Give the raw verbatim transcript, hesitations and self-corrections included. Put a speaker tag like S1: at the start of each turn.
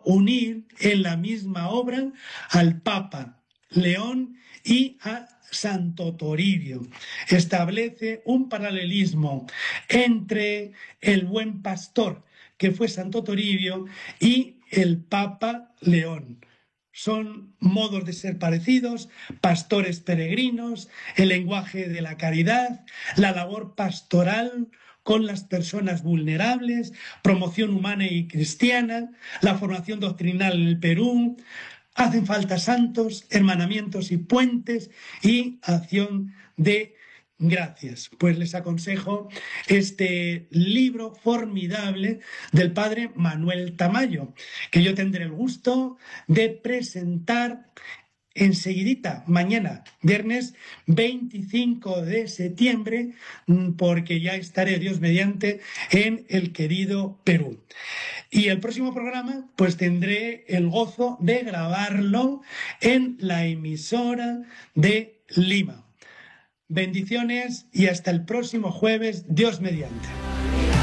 S1: unir en la misma obra al Papa León y a Santo Toribio. Establece un paralelismo entre el buen pastor, que fue Santo Toribio, y el Papa León. Son modos de ser parecidos, pastores peregrinos, el lenguaje de la caridad, la labor pastoral con las personas vulnerables, promoción humana y cristiana, la formación doctrinal en el Perú. Hacen falta santos, hermanamientos y puentes y acción de gracias. Pues les aconsejo este libro formidable del padre Manuel Tamayo, que yo tendré el gusto de presentar enseguidita, mañana, viernes veinticinco de septiembre, porque ya estaré, Dios mediante, en el querido Perú. Y el próximo programa, pues tendré el gozo de grabarlo en la emisora de Lima. Bendiciones y hasta el próximo jueves, Dios mediante.